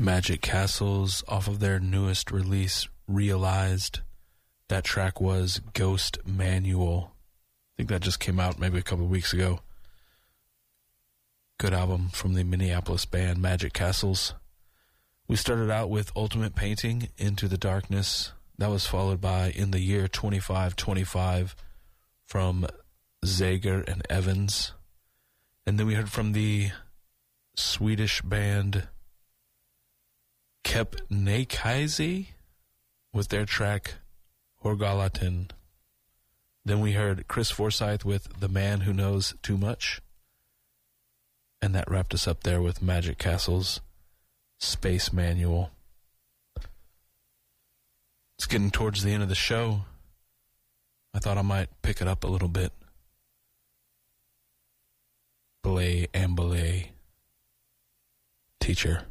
Magic Castles off of their newest release, Realized. That track was Ghost Manual. I think that just came out maybe a couple of weeks ago. Good album from the Minneapolis band Magic Castles. We started out with Ultimate Painting, Into the Darkness. That was followed by In the Year 2525 from Zager and Evans. And then we heard from the Swedish band Kebnekaise with their track Horgalatin. Then we heard Chris Forsyth with The Man Who Knows Too Much. And that wrapped us up there with Magic Castles, Space Manual. It's getting towards the end of the show. I thought I might pick it up a little bit. Belay and Belay. Teacher.